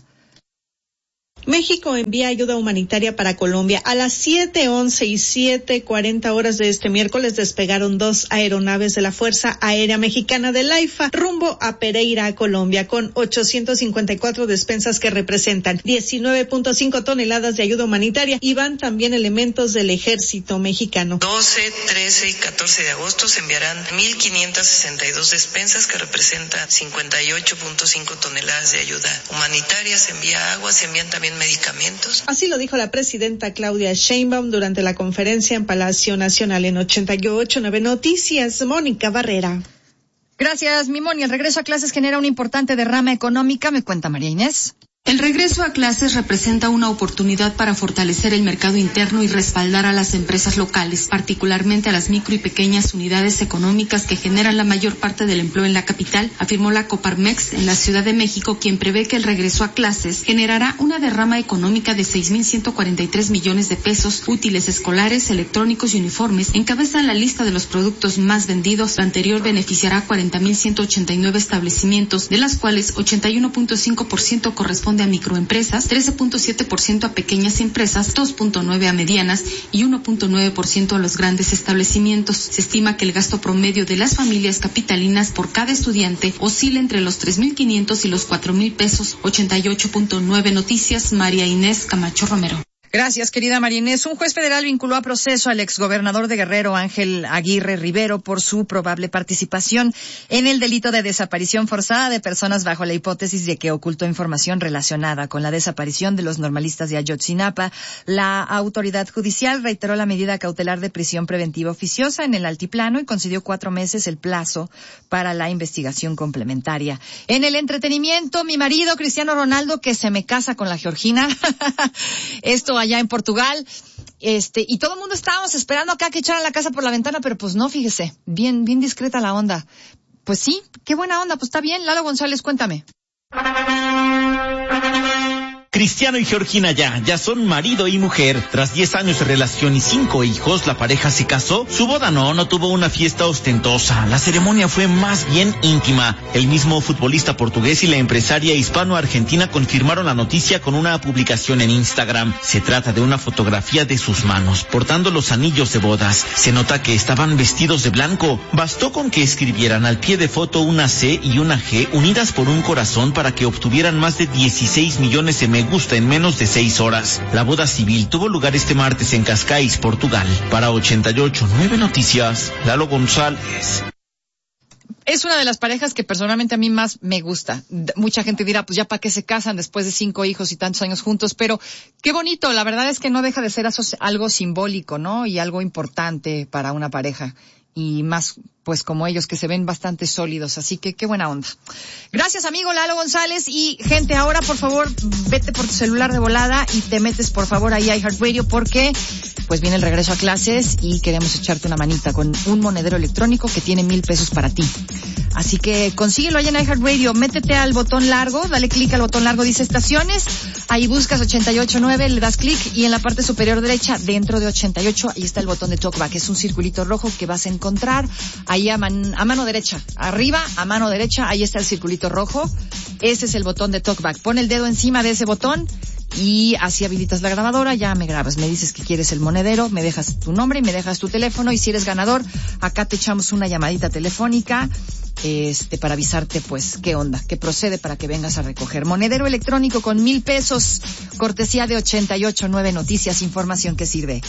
México envía ayuda humanitaria para Colombia. A las siete once y siete cuarenta horas de este miércoles despegaron dos aeronaves de la Fuerza Aérea Mexicana del AIFA rumbo a Pereira, Colombia, con ochocientos cincuenta y cuatro despensas que representan diecinueve punto cinco toneladas de ayuda humanitaria, y van también elementos del ejército mexicano. doce, trece y catorce de agosto se enviarán mil quinientas sesenta y dos despensas que representan cincuenta y ocho punto cinco toneladas de ayuda humanitaria. Se envía agua, se envían también medicamentos. Así lo dijo la presidenta Claudia Sheinbaum durante la conferencia en Palacio Nacional. En ochenta y ocho punto nueve Noticias, Mónica Barrera. Gracias, mi Moni. El regreso a clases genera una importante derrama económica. Me cuenta María Inés. El regreso a clases representa una oportunidad para fortalecer el mercado interno y respaldar a las empresas locales, particularmente a las micro y pequeñas unidades económicas que generan la mayor parte del empleo en la capital, afirmó la Coparmex en la Ciudad de México, quien prevé que el regreso a clases generará una derrama económica de seis mil ciento cuarenta y tres millones de pesos. Útiles escolares, electrónicos y uniformes encabezan la lista de los productos más vendidos. La anterior beneficiará a cuarenta mil ciento ochenta y nueve establecimientos, de las cuales ochenta y uno punto cinco por ciento corresponde a microempresas, trece punto siete por ciento a pequeñas empresas, dos punto nueve por ciento a medianas y uno punto nueve por ciento a los grandes establecimientos. Se estima que el gasto promedio de las familias capitalinas por cada estudiante oscila entre los tres mil quinientos y los cuatro mil pesos. ochenta y ocho punto nueve Noticias, María Inés Camacho Romero. Gracias, querida María Inés. Un juez federal vinculó a proceso al exgobernador de Guerrero, Ángel Aguirre Rivero, por su probable participación en el delito de desaparición forzada de personas bajo la hipótesis de que ocultó información relacionada con la desaparición de los normalistas de Ayotzinapa. La autoridad judicial reiteró la medida cautelar de prisión preventiva oficiosa en el altiplano y concedió cuatro meses el plazo para la investigación complementaria. En el entretenimiento, mi marido Cristiano Ronaldo, que se me casa con la georgina. Esto allá en Portugal, este, y todo el mundo estábamos esperando acá que echaran la casa por la ventana, pero pues no, fíjese, bien, bien discreta la onda. Pues sí, qué buena onda, pues está bien. Lalo González, cuéntame. Cristiano y Georgina ya, ya son marido y mujer. Tras diez años de relación y cinco hijos, la pareja se casó. Su boda no, no tuvo una fiesta ostentosa. La ceremonia fue más bien íntima. El mismo futbolista portugués y la empresaria hispano-argentina confirmaron la noticia con una publicación en Instagram. Se trata de una fotografía de sus manos, portando los anillos de bodas. Se nota que estaban vestidos de blanco. Bastó con que escribieran al pie de foto una C y una G unidas por un corazón para que obtuvieran más de dieciséis millones de me gusta en menos de seis horas. La boda civil tuvo lugar este martes en Cascais, Portugal. Para ochenta y ocho punto nueve Noticias, Lalo González. Es una de las parejas que personalmente a mí más me gusta. Mucha gente dirá, pues ya para qué se casan después de cinco hijos y tantos años juntos, pero qué bonito. La verdad es que no deja de ser algo simbólico, ¿no? Y algo importante para una pareja. Y más, pues como ellos, que se ven bastante sólidos. Así que qué buena onda. Gracias, amigo Lalo González. Y gente, ahora por favor, vete por tu celular de volada y te metes por favor ahí a iHeartRadio, porque pues viene el regreso a clases y queremos echarte una manita con un monedero electrónico que tiene mil pesos para ti. Así que consíguelo allá en iHeartRadio, métete al botón largo, dale clic al botón largo, dice estaciones, ahí buscas ochenta y ocho punto nueve, le das clic y en la parte superior derecha, dentro de ochenta y ocho, ahí está el botón de TalkBack, es un circulito rojo que vas a encontrar ahí a, man, a mano derecha, arriba a mano derecha, ahí está el circulito rojo, ese es el botón de TalkBack, pon el dedo encima de ese botón y así habilitas la grabadora, ya me grabas, me dices que quieres el monedero, me dejas tu nombre y me dejas tu teléfono, y si eres ganador, acá te echamos una llamadita telefónica este para avisarte pues qué onda, qué procede para que vengas a recoger. Monedero electrónico con mil pesos, cortesía de ochenta y ocho nueve Noticias, información que sirve.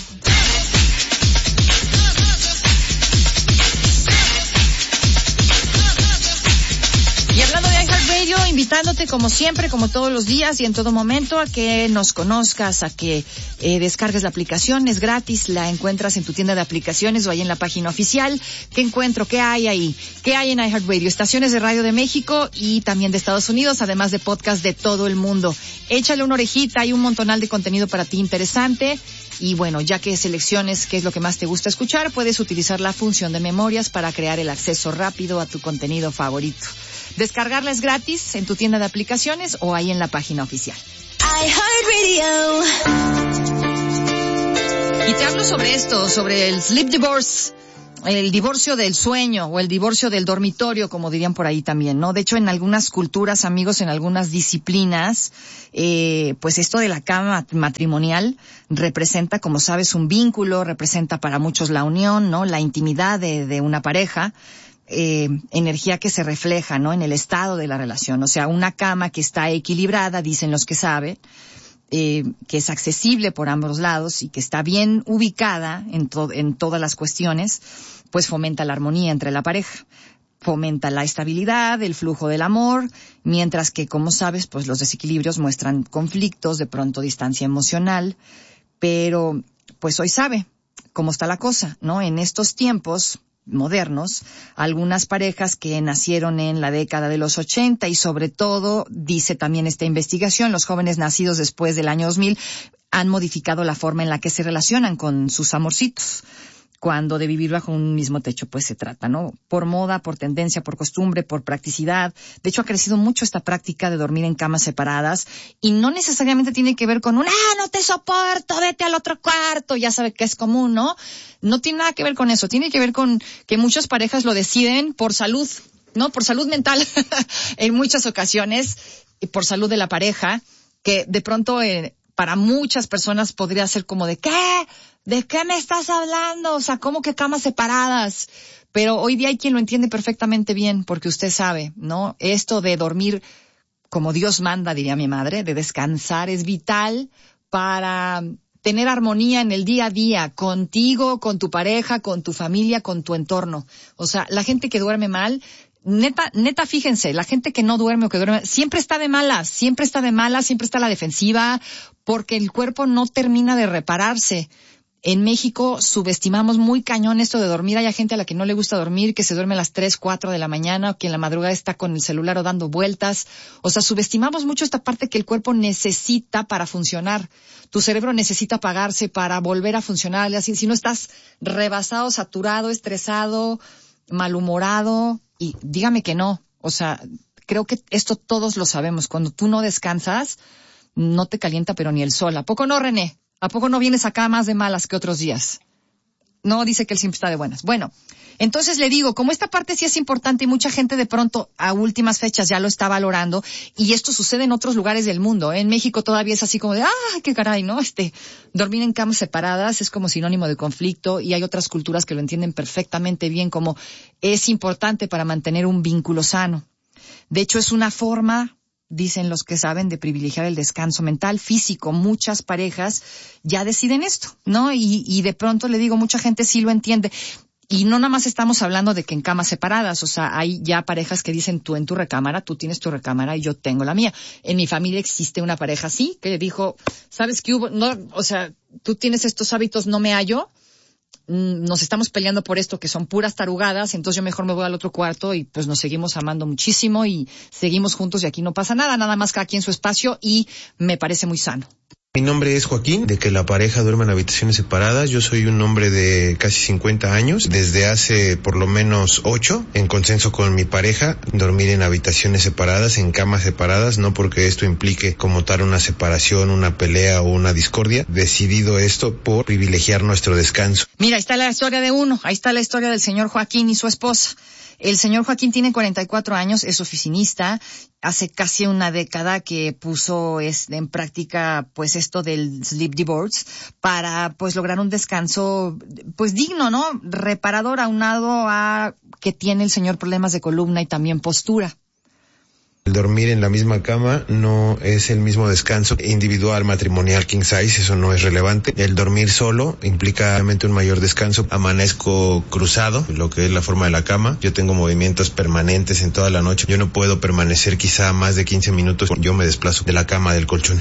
Y hablando de iHeartRadio, invitándote como siempre, como todos los días y en todo momento, a que nos conozcas, a que eh, descargues la aplicación, es gratis, la encuentras en tu tienda de aplicaciones o ahí en la página oficial. ¿Qué encuentro? ¿Qué hay ahí? ¿Qué hay en iHeartRadio? Estaciones de radio de México y también de Estados Unidos, además de podcast de todo el mundo. Échale una orejita, hay un montonal de contenido para ti interesante. Y bueno, ya que selecciones qué es lo que más te gusta escuchar, puedes utilizar la función de memorias para crear el acceso rápido a tu contenido favorito. Descargarla es gratis en tu tienda de aplicaciones o ahí en la página oficial. Y te hablo sobre esto, sobre el sleep divorce, el divorcio del sueño o el divorcio del dormitorio, como dirían por ahí también, ¿no? De hecho, en algunas culturas, amigos, en algunas disciplinas, eh, pues esto de la cama matrimonial representa, como sabes, un vínculo, representa para muchos la unión, ¿no? La intimidad de, de una pareja. Eh, energía que se refleja, ¿no? En el estado de la relación. O sea, una cama que está equilibrada, dicen los que saben, eh, que es accesible por ambos lados y que está bien ubicada en, to- en todas las cuestiones, pues fomenta la armonía entre la pareja. Fomenta la estabilidad, el flujo del amor, mientras que, como sabes, pues los desequilibrios muestran conflictos, de pronto distancia emocional, pero pues hoy sabe cómo está la cosa, ¿no? En estos tiempos modernos, algunas parejas que nacieron en la década de los ochenta y sobre todo, dice también esta investigación, los jóvenes nacidos después del año dos mil han modificado la forma en la que se relacionan con sus amorcitos. Cuando de vivir bajo un mismo techo pues se trata, ¿no? Por moda, por tendencia, por costumbre, por practicidad. De hecho, ha crecido mucho esta práctica de dormir en camas separadas y no necesariamente tiene que ver con un, ah, no te soporto, vete al otro cuarto, ya sabe que es común, ¿no? No tiene nada que ver con eso, tiene que ver con que muchas parejas lo deciden por salud, ¿no? Por salud mental, en muchas ocasiones, y por salud de la pareja, que de pronto eh, para muchas personas podría ser como de, ¿qué? ¿De qué me estás hablando? O sea, ¿cómo que camas separadas? Pero hoy día hay quien lo entiende perfectamente bien, porque usted sabe, ¿no? Esto de dormir como Dios manda, diría mi madre, de descansar, es vital para tener armonía en el día a día, contigo, con tu pareja, con tu familia, con tu entorno. O sea, la gente que duerme mal, neta, neta, fíjense, la gente que no duerme o que duerme, siempre está de malas, siempre está de malas, siempre está a la defensiva, porque el cuerpo no termina de repararse. En México subestimamos muy cañón esto de dormir. Hay gente a la que no le gusta dormir, que se duerme a las tres, cuatro de la mañana, o que en la madrugada está con el celular o dando vueltas. O sea, subestimamos mucho esta parte que el cuerpo necesita para funcionar. Tu cerebro necesita apagarse para volver a funcionar. Así, si no estás rebasado, saturado, estresado, malhumorado, y dígame que no. O sea, creo que esto todos lo sabemos. Cuando tú no descansas, no te calienta pero ni el sol. ¿A poco no, René? ¿A poco no vienes acá más de malas que otros días? No, dice que él siempre está de buenas. Bueno, entonces le digo, como esta parte sí es importante y mucha gente de pronto a últimas fechas ya lo está valorando, y esto sucede en otros lugares del mundo, ¿eh? En México todavía es así como de, ¡ah, qué caray!, ¿no? Este, dormir en camas separadas es como sinónimo de conflicto, y hay otras culturas que lo entienden perfectamente bien como es importante para mantener un vínculo sano. De hecho, es una forma, dicen los que saben, de privilegiar el descanso mental, físico. Muchas parejas ya deciden esto, ¿no? Y, y de pronto le digo, mucha gente sí lo entiende. Y no nada más estamos hablando de que en camas separadas, o sea, hay ya parejas que dicen tú en tu recámara, tú tienes tu recámara y yo tengo la mía. En mi familia existe una pareja así, que dijo, ¿sabes qué hubo? No, o sea, tú tienes estos hábitos, no me hallo. Nos estamos peleando por esto que son puras tarugadas, entonces yo mejor me voy al otro cuarto y pues nos seguimos amando muchísimo y seguimos juntos y aquí no pasa nada, nada más cada quien en su espacio, y me parece muy sano. Mi nombre es Joaquín, de que la pareja duerma en habitaciones separadas. Yo soy un hombre de casi cincuenta años, desde hace por lo menos ocho, en consenso con mi pareja, dormir en habitaciones separadas, en camas separadas, no porque esto implique como tal una separación, una pelea o una discordia, decidido esto por privilegiar nuestro descanso. Mira, ahí está la historia de uno, ahí está la historia del señor Joaquín y su esposa. El señor Joaquín tiene cuarenta y cuatro años, es oficinista. Hace casi una década que puso es, en práctica pues esto del sleep divorce para pues lograr un descanso pues digno, ¿no? Reparador, aunado a que tiene el señor problemas de columna y también postura. El dormir en la misma cama no es el mismo descanso individual, matrimonial, king size, eso no es relevante. El dormir solo implica realmente un mayor descanso. Amanezco cruzado, lo que es la forma de la cama. Yo tengo movimientos permanentes en toda la noche. Yo no puedo permanecer quizá más de quince minutos. Yo me desplazo de la cama del colchón.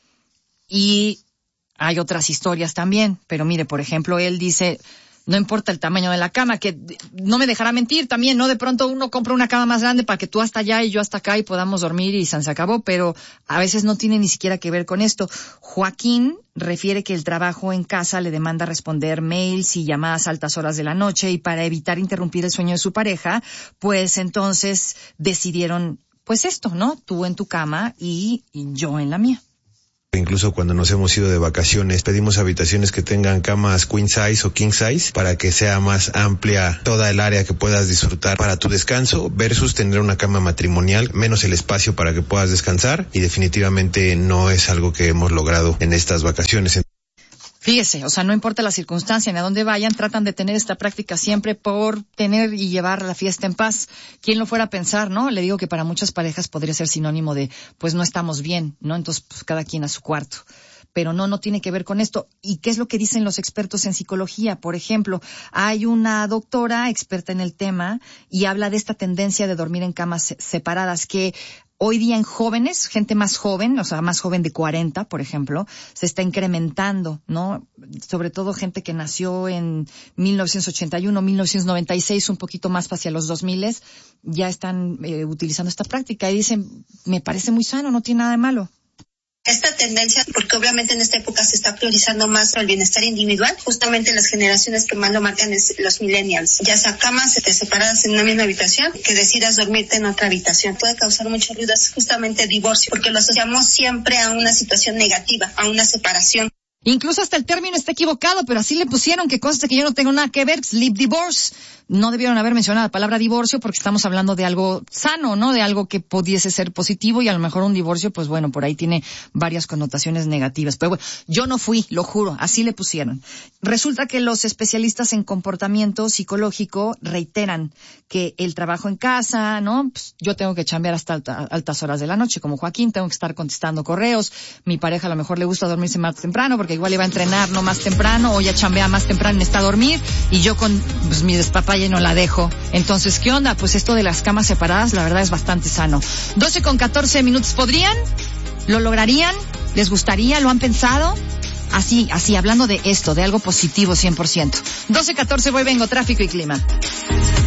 Y hay otras historias también, pero mire, por ejemplo, él dice... No importa el tamaño de la cama, que no me dejará mentir también, ¿no? De pronto uno compra una cama más grande para que tú hasta allá y yo hasta acá y podamos dormir y se acabó, pero a veces no tiene ni siquiera que ver con esto. Joaquín refiere que el trabajo en casa le demanda responder mails y llamadas a altas horas de la noche y para evitar interrumpir el sueño de su pareja, pues entonces decidieron, pues esto, ¿no? Tú en tu cama y, y yo en la mía. Incluso cuando nos hemos ido de vacaciones, pedimos habitaciones que tengan camas queen size o king size para que sea más amplia toda el área que puedas disfrutar para tu descanso versus tener una cama matrimonial, menos el espacio para que puedas descansar y definitivamente no es algo que hemos logrado en estas vacaciones. Fíjese, o sea, no importa la circunstancia ni a dónde vayan, tratan de tener esta práctica siempre por tener y llevar la fiesta en paz. ¿Quién lo fuera a pensar, no? Le digo que para muchas parejas podría ser sinónimo de, pues no estamos bien, ¿no? Entonces, pues cada quien a su cuarto. Pero no, no tiene que ver con esto. ¿Y qué es lo que dicen los expertos en psicología? Por ejemplo, hay una doctora experta en el tema y habla de esta tendencia de dormir en camas separadas que hoy día en jóvenes, gente más joven, o sea, más joven de cuarenta, por ejemplo, se está incrementando, ¿no? Sobre todo gente que nació en mil novecientos ochenta y uno, mil novecientos noventa y seis, un poquito más hacia los dos mil, ya están eh, utilizando esta práctica y dicen, me parece muy sano, no tiene nada de malo. Esta tendencia, porque obviamente en esta época se está priorizando más el bienestar individual, justamente las generaciones que más lo marcan es los millennials, ya sea camas separadas en una misma habitación, que decidas dormirte en otra habitación. Puede causar mucho ruido, es justamente divorcio, porque lo asociamos siempre a una situación negativa, a una separación. Incluso hasta el término está equivocado, pero así le pusieron, que conste que yo no tengo nada que ver, sleep divorce. No debieron haber mencionado la palabra divorcio porque estamos hablando de algo sano, ¿no? De algo que pudiese ser positivo y a lo mejor un divorcio, pues bueno, por ahí tiene varias connotaciones negativas. Pero bueno, yo no fui, lo juro, así le pusieron. Resulta que los especialistas en comportamiento psicológico reiteran que el trabajo en casa, ¿no? Pues yo tengo que chambear hasta alta, altas horas de la noche, como Joaquín, tengo que estar contestando correos. Mi pareja a lo mejor le gusta dormirse más temprano porque igual iba a entrenar no más temprano o ya chambea más temprano y está a dormir y yo con pues, mi despapalle no la dejo. Entonces, ¿qué onda? Pues esto de las camas separadas, la verdad es bastante sano. doce con catorce minutos, ¿podrían? ¿Lo lograrían? ¿Les gustaría? ¿Lo han pensado? Así, así, hablando de esto, de algo positivo cien por ciento. doce catorce, voy, vengo, tráfico y clima.